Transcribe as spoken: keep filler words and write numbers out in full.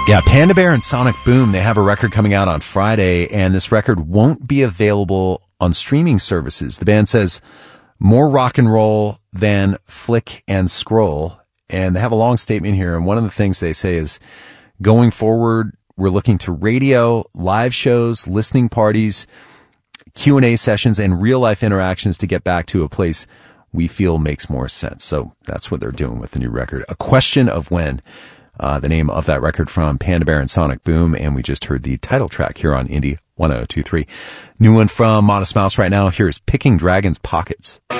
Yeah, Panda Bear and Sonic Boom, they have a record coming out on Friday, and this record won't be available on streaming services. The band says more rock and roll than flick and scroll, and they have a long statement here, and one of the things they say is, going forward, we're looking to radio, live shows, listening parties, Q and A sessions, and real-life interactions to get back to a place we feel makes more sense. So that's what they're doing with the new record. A Question of When. Uh, the name of that record from Panda Bear and Sonic Boom, and we just heard the title track here on Indie one oh two three. New one from Modest Mouse right now. Here's Picking Dragons Pockets.